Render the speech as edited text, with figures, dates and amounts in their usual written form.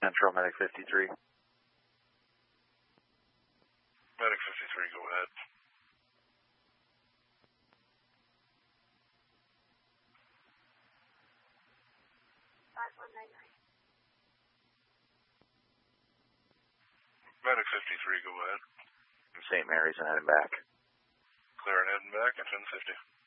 Central, Medic 53. Medic 53, go ahead. Medic 53, go ahead. St. Mary's and heading back. Clear and heading back at 1050.